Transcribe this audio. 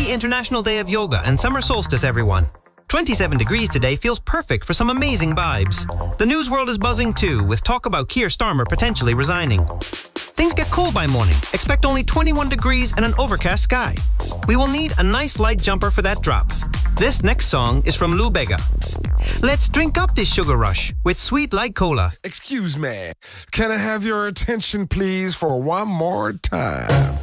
Happy International Day of Yoga and Summer Solstice, everyone. 27 degrees today feels perfect for some amazing vibes. The news world is buzzing too, with talk about Keir Starmer potentially resigning. Things get cold by morning. Expect only 21 degrees and an overcast sky. We will need a nice light jumper for that drop. This next song is from Lou Bega. Let's drink up this sugar rush with sweet light cola. Excuse me, can I have your attention please for one more time?